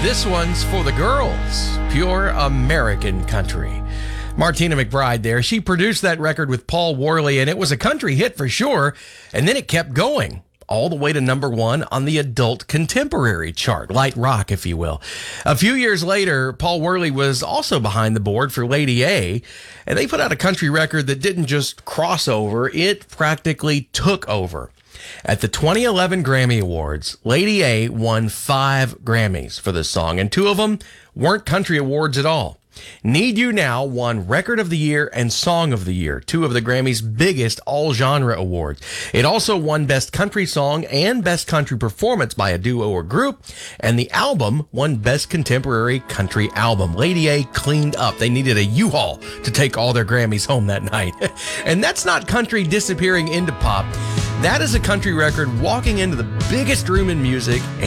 This one's for the girls. Pure American country. Martina McBride there. She produced that record with Paul Worley, and it was a country hit for sure. And then it kept going all the way to number one on the adult contemporary chart, light rock, if you will. A few years later, Paul Worley was also behind the board for Lady A, and they put out a country record that didn't just cross over, it practically took over. At the 2011 Grammy Awards, Lady A won 5 Grammys for this song, and 2 of them weren't country awards at all. Need You Now won Record of the Year and Song of the Year, 2 of the Grammy's biggest all-genre awards. It also won Best Country Song and Best Country Performance by a Duo or Group, and the album won Best Contemporary Country Album. Lady A cleaned up. They needed a U-Haul to take all their Grammys home that night. And that's not country disappearing into pop. That is a country record walking into the biggest room in music